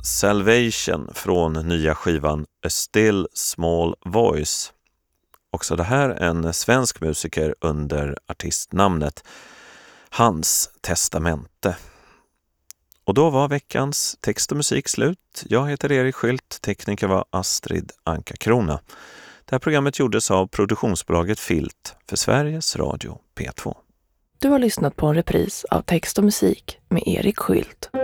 Salvation från nya skivan A Still Small Voice. Också det här en svensk musiker under artistnamnet Hans Testamente. Och då var veckans text och musik slut. Jag heter Erik Skylt, tekniker var Astrid Anka-Krona. Det här programmet gjordes av produktionsbolaget Filt för Sveriges Radio P2. Du har lyssnat på en repris av text och musik med Erik Skylt.